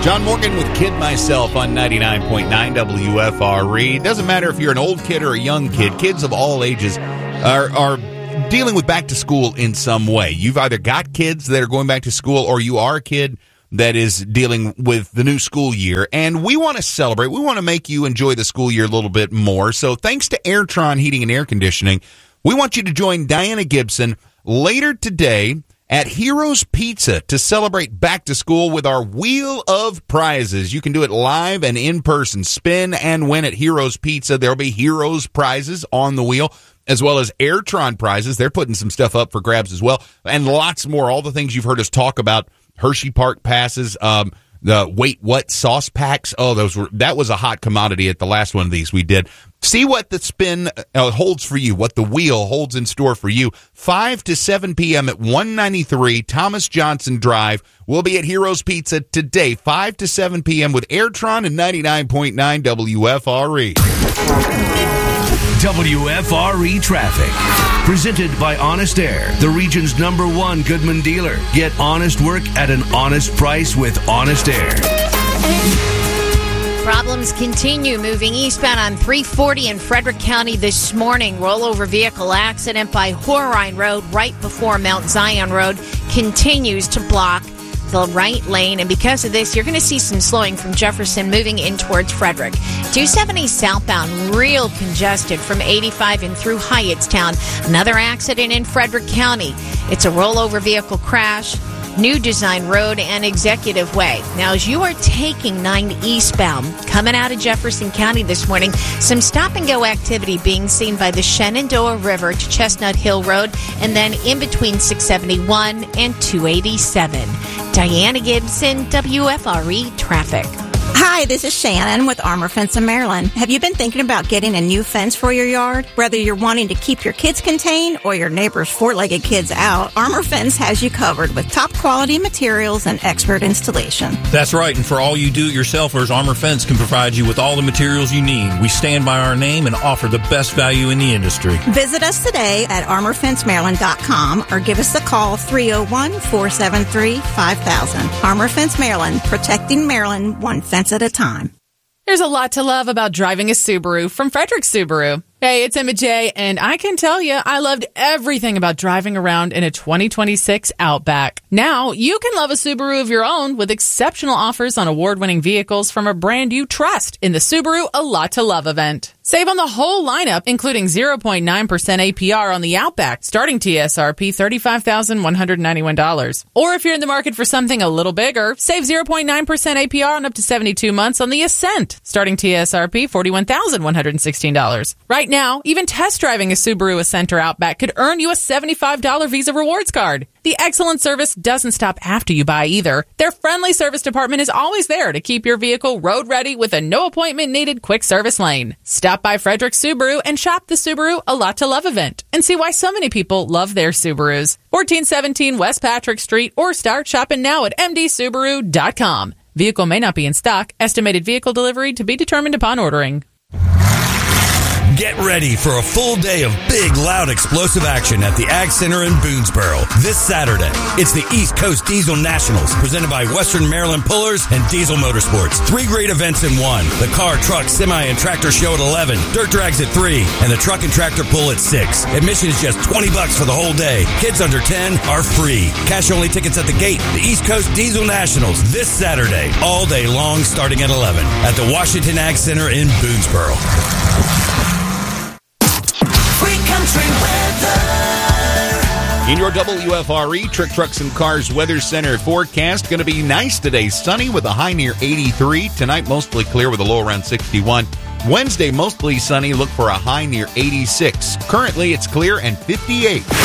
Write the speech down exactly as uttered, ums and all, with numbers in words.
John Morgan with Kid Myself on ninety-nine point nine W F R E. Doesn't matter if you're an old kid or a young kid. Kids of all ages are, are dealing with back to school in some way. You've either got kids that are going back to school or you are a kid that is dealing with the new school year. And we want to celebrate. We want to make you enjoy the school year a little bit more. So thanks to Airtron Heating and Air Conditioning, we want you to join Diana Gibson later today at Heroes Pizza to celebrate back to school with our Wheel of Prizes. You can do it live and in person. Spin and win at Heroes Pizza. There'll be Heroes prizes on the wheel, as well as Airtron prizes. They're putting some stuff up for grabs as well, and lots more. All the things you've heard us talk about. Hershey Park passes, um, the Wait What sauce packs. Oh, those were that was a hot commodity at the last one of these we did. See what the spin uh, holds for you, what the wheel holds in store for you. five to seven p.m. at one ninety-three Thomas Johnson Drive. We'll be at Heroes Pizza today, five to seven p.m. with Airtron and ninety-nine point nine W F R E. W F R E Traffic. Presented by Honest Air, the region's number one Goodman dealer. Get honest work at an honest price with Honest Air. Problems continue moving eastbound on three forty in Frederick County this morning. Rollover vehicle accident by Horine Road right before Mount Zion Road continues to block the right lane, and because of this, you're going to see some slowing from Jefferson moving in towards Frederick. two seventy southbound, real congested from eighty-five and through Hyattstown. Another accident in Frederick County. It's a rollover vehicle crash. New Design Road and Executive Way. Now, as you are taking nine eastbound, coming out of Jefferson County this morning, some stop-and-go activity being seen by the Shenandoah River to Chestnut Hill Road, and then in between six seventy-one and two eighty-seven. Diana Gibson, W F R E Traffic. Hi, this is Shannon with Armor Fence of Maryland. Have you been thinking about getting a new fence for your yard? Whether you're wanting to keep your kids contained or your neighbor's four-legged kids out, Armor Fence has you covered with top-quality materials and expert installation. That's right, and for all you do-it-yourselfers, Armor Fence can provide you with all the materials you need. We stand by our name and offer the best value in the industry. Visit us today at armor fence maryland dot com or give us a call three oh one, four seven three, five thousand. Armor Fence Maryland, protecting Maryland one fence at a time. There's a lot to love about driving a Subaru from Frederick Subaru. Hey, it's Emma J, and I can tell you I loved everything about driving around in a twenty twenty-six Outback. Now, you can love a Subaru of your own with exceptional offers on award-winning vehicles from a brand you trust in the Subaru A Lot to Love event. Save on the whole lineup, including zero point nine percent A P R on the Outback, starting T S R P thirty-five thousand one hundred ninety-one dollars. Or if you're in the market for something a little bigger, save zero point nine percent A P R on up to seventy-two months on the Ascent, starting T S R P forty-one thousand one hundred sixteen dollars. Right now, even test driving a Subaru Ascent or Outback could earn you a seventy-five dollars Visa Rewards card. The excellent service doesn't stop after you buy either. Their friendly service department is always there to keep your vehicle road ready with a no appointment needed quick service lane. Stop by Frederick Subaru and shop the Subaru A Lot to Love event and see why so many people love their Subarus. fourteen seventeen West Patrick Street, or start shopping now at m d subaru dot com. Vehicle may not be in stock. Estimated vehicle delivery to be determined upon ordering. Get ready for a full day of big, loud, explosive action at the Ag Center in Boonesboro this Saturday. It's the East Coast Diesel Nationals, presented by Western Maryland Pullers and Diesel Motorsports. Three great events in one. The car, truck, semi, and tractor show at eleven, dirt drags at three, and the truck and tractor pull at six. Admission is just twenty bucks for the whole day. Kids under ten are free. Cash-only tickets at the gate. The East Coast Diesel Nationals this Saturday, all day long, starting at eleven, at the Washington Ag Center in Boonesboro. In your W F R E Trick Trucks and Cars Weather Center forecast, going to be nice today. Sunny with a high near eighty-three. Tonight, mostly clear with a low around sixty-one. Wednesday, mostly sunny. Look for a high near eighty-six. Currently, it's clear and fifty-eight.